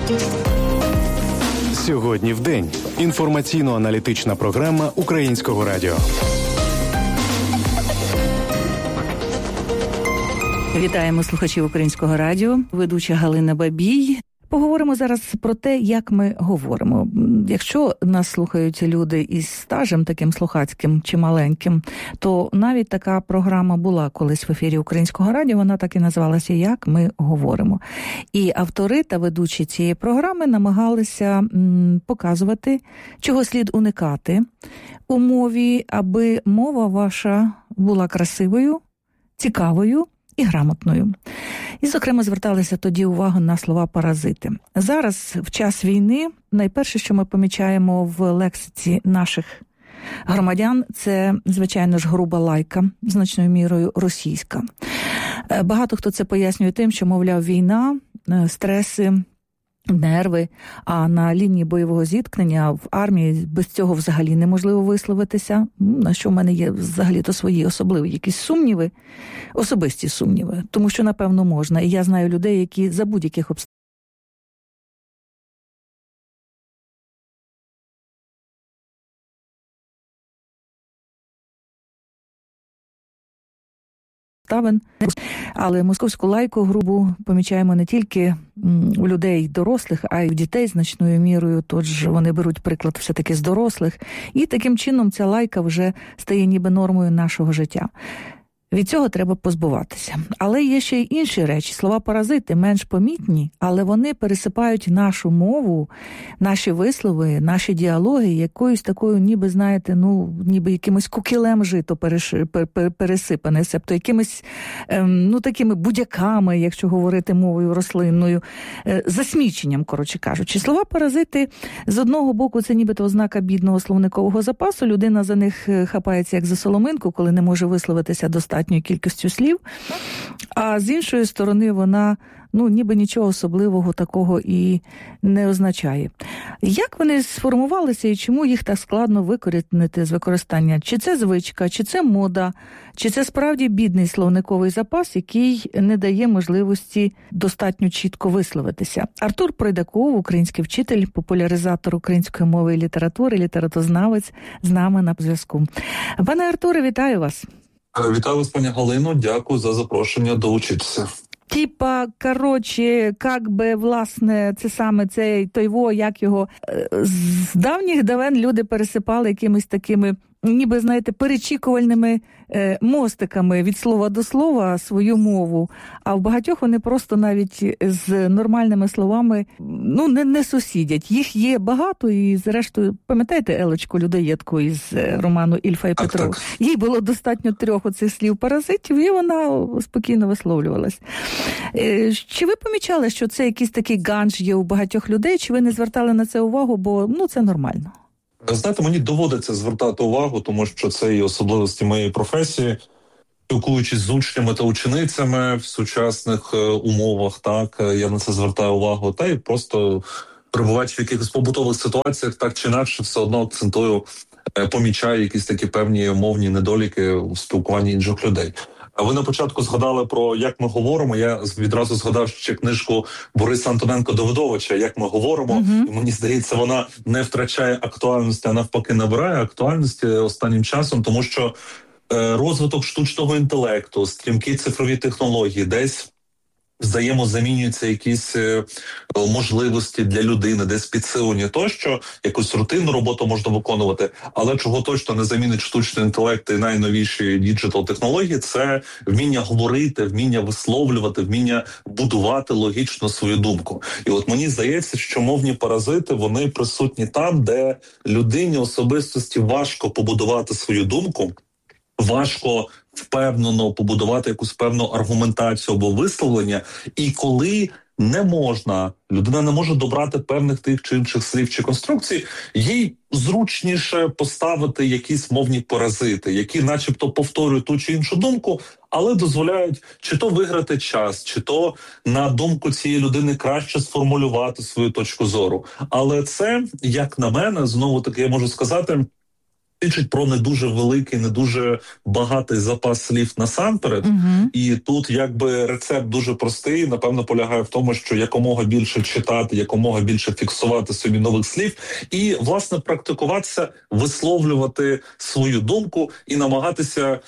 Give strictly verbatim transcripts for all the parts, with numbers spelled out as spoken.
Сьогодні в день. Інформаційно-аналітична програма Українського радіо. Вітаємо слухачів Українського радіо. Ведуча Галина Бабій. Поговоримо зараз про те, як ми говоримо. Якщо нас слухають люди із стажем таким слухацьким чи маленьким, то навіть така програма була колись в ефірі Українського радіо, вона так і називалася «Як ми говоримо». І автори та ведучі цієї програми намагалися м, показувати, чого слід уникати у мові, аби мова ваша була красивою, цікавою і грамотною. І, зокрема, зверталися тоді увагу на слова «паразити». Зараз, в час війни, найперше, що ми помічаємо в лексиці наших громадян, це, звичайно ж, груба лайка, значною мірою російська. Багато хто це пояснює тим, що, мовляв, війна, стреси, нерви, а на лінії бойового зіткнення в армії без цього взагалі неможливо висловитися, на що в мене є взагалі-то свої особливі якісь сумніви, особисті сумніви, тому що, напевно, можна. І я знаю людей, які за будь-яких обставин але московську лайку грубу помічаємо не тільки у людей дорослих, а й у дітей значною мірою, тож вони беруть приклад все-таки з дорослих, і таким чином ця лайка вже стає ніби нормою нашого життя. Від цього треба позбуватися. Але є ще й інші речі. Слова «паразити» менш помітні, але вони пересипають нашу мову, наші вислови, наші діалоги якоюсь такою, ніби, знаєте, ну, ніби якимось кукілем жито пересипане, себто якимись, ну, такими будяками, якщо говорити мовою рослинною, засміченням, коротше кажучи. Слова «паразити» з одного боку це нібито ознака бідного словникового запасу, людина за них хапається як за соломинку, коли не може висловитися достатньо кількістю слів, а з іншої сторони вона, ну, ніби нічого особливого такого і не означає. Як вони сформувалися і чому їх так складно викорінити з використання? Чи це звичка, чи це мода, чи це справді бідний словниковий запас, який не дає можливості достатньо чітко висловитися? Артур Пройдаков, український вчитель, популяризатор української мови і літератури, літературознавець, з нами на зв'язку. Пане Артуре, вітаю вас. Вітаю вас, пані Галино, дякую за запрошення долучитися. Типа, коротше, як би, власне, це саме цей тойво, як його, з давніх давен люди пересипали якимись такими, ніби, знаєте, перечікувальними е, мостиками від слова до слова свою мову, а в багатьох вони просто навіть з нормальними словами, ну, не, не сусідять. Їх є багато, і зрештою, пам'ятаєте Елочку Людоєдку із роману «Ільфа і Петров»? Так, так. Їй було достатньо трьох оцих слів паразитів, і вона спокійно висловлювалась. Е, чи ви помічали, що це якийсь такий ганж є у багатьох людей, чи ви не звертали на це увагу, бо, ну, це нормально? Знаєте, мені доводиться звертати увагу, тому що це і особливості моєї професії. Спілкуючись з учнями та ученицями в сучасних умовах, так, я на це звертаю увагу. Та й просто перебуваючи в якихось побутових ситуаціях, так чи інакше, все одно акцентую, помічаю якісь такі певні мовні недоліки у спілкуванні інших людей. А ви на початку згадали про «Як ми говоримо». Я відразу згадав ще книжку Бориса Антоненко-Давидовича «Як ми говоримо». Uh-huh. І мені здається, вона не втрачає актуальності, а навпаки набирає актуальності останнім часом, тому що е, розвиток штучного інтелекту, стрімкі цифрові технології, десь взаємозамінюються якісь е, можливості для людини, десь підсилені тощо, якусь рутинну роботу можна виконувати, але чого точно не замінить штучний інтелект і найновіші діджитал-технології, це вміння говорити, вміння висловлювати, вміння будувати логічно свою думку. І от мені здається, що мовні паразити, вони присутні там, де людині, особистості важко побудувати свою думку, важко впевнено побудувати якусь певну аргументацію або висловлення, і коли не можна, людина не може добрати певних тих чи інших слів чи конструкцій, їй зручніше поставити якісь мовні паразити, які начебто повторюють ту чи іншу думку, але дозволяють чи то виграти час, чи то на думку цієї людини краще сформулювати свою точку зору. Але це, як на мене, знову таки я можу сказати, свідчить про не дуже великий, не дуже багатий запас слів насамперед. Uh-huh. І тут якби рецепт дуже простий, напевно, полягає в тому, що якомога більше читати, якомога більше фіксувати собі нових слів і, власне, практикуватися, висловлювати свою думку і намагатися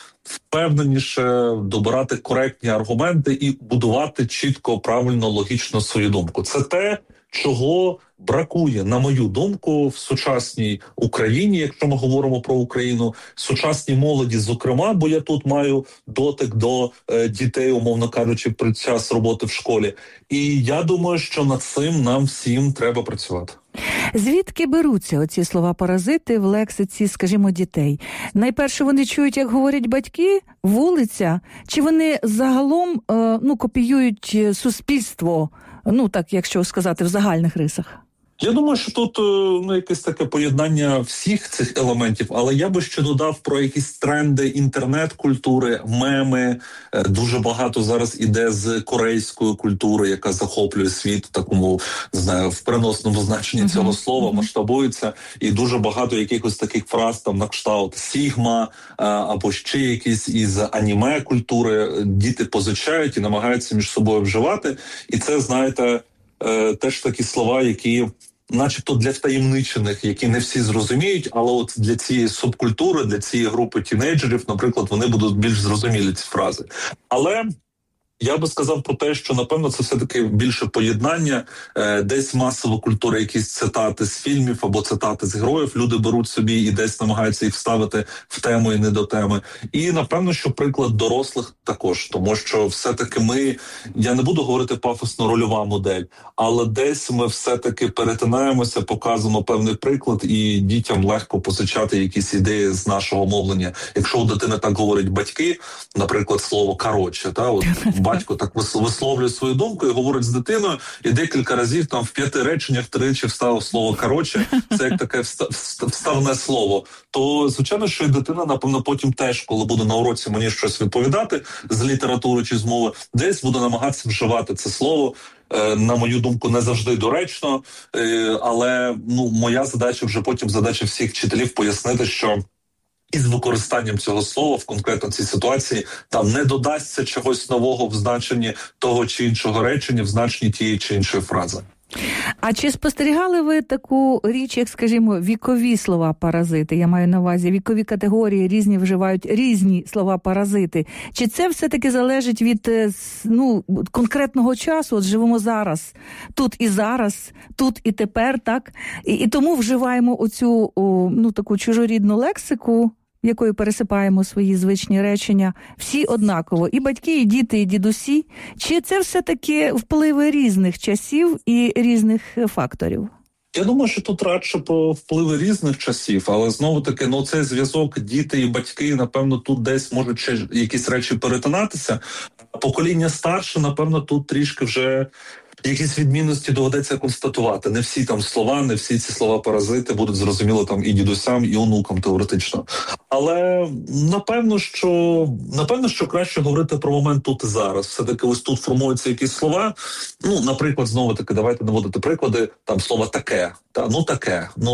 впевненіше добирати коректні аргументи і будувати чітко, правильно, логічно свою думку. Це те, чого бракує, на мою думку, в сучасній Україні, якщо ми говоримо про Україну, сучасній молоді, зокрема, бо я тут маю дотик до е, дітей, умовно кажучи, під час роботи в школі. І я думаю, що над цим нам всім треба працювати. Звідки беруться оці слова-паразити в лексиці, скажімо, дітей? Найперше вони чують, як говорять батьки, вулиця, чи вони загалом е, ну, копіюють суспільство, ну так, якщо сказати, в загальних рисах? Я думаю, що тут ну, якесь таке поєднання всіх цих елементів, але я би ще додав про якісь тренди інтернет-культури, меми. Дуже багато зараз іде з корейської культури, яка захоплює світ, такому, не знаю, в переносному значенні uh-huh. цього слова, uh-huh. масштабується. І дуже багато якихось таких фраз, там, на кшталт «сігма», або ще якісь із аніме-культури діти позичають і намагаються між собою вживати. І це, знаєте, теж такі слова, які начебто для втаємничених, які не всі зрозуміють, але от для цієї субкультури, для цієї групи тінейджерів, наприклад, вони будуть більш зрозумілі, ці фрази. Але я би сказав про те, що, напевно, це все-таки більше поєднання, е, десь масова культура, якісь цитати з фільмів або цитати з героїв, люди беруть собі і десь намагаються їх вставити в тему і не до теми. І, напевно, що приклад дорослих також, тому що все-таки ми, я не буду говорити пафосно рольова модель, але десь ми все-таки перетинаємося, показуємо певний приклад, і дітям легко позичати якісь ідеї з нашого мовлення. Якщо у дитини так говорять батьки, наприклад, слово «коротше», та, от, батько так висловлює свою думку і говорить з дитиною, і декілька разів там в п'яти реченнях тричі вставив слово «коротше», це як таке вставне слово, то, звичайно, що і дитина, напевно, потім теж, коли буде на уроці мені щось відповідати з літератури чи з мови, десь буде намагатися вживати це слово. На мою думку, не завжди доречно, але ну, моя задача вже потім, задача всіх вчителів пояснити, що із використанням цього слова в конкретно цій ситуації там не додасться чогось нового в значенні того чи іншого речення, в значенні тієї чи іншої фрази. А чи спостерігали ви таку річ, як, скажімо, вікові слова-паразити? Я маю на увазі, вікові категорії різні вживають різні слова-паразити. Чи це все-таки залежить від ну, конкретного часу? От живемо зараз, тут і зараз, тут і тепер, так? І, і тому вживаємо оцю о, ну, таку чужорідну лексику, якою пересипаємо свої звичні речення, всі однаково, і батьки, і діти, і дідусі. Чи це все-таки впливи різних часів і різних факторів? Я думаю, що тут радше про впливи різних часів, але знову-таки, ну, цей зв'язок діти і батьки, напевно, тут десь можуть ще якісь речі перетинатися. Покоління старше, напевно, тут трішки вже якісь відмінності доведеться констатувати. Не всі там слова, не всі ці слова-паразити будуть зрозуміло там і дідусям, і онукам теоретично. Але напевно, що напевно, що краще говорити про момент тут і зараз. Все-таки ось тут формуються якісь слова. Ну, наприклад, знову-таки, давайте наводити приклади, там слово «таке». Та, ну, таке. Ну,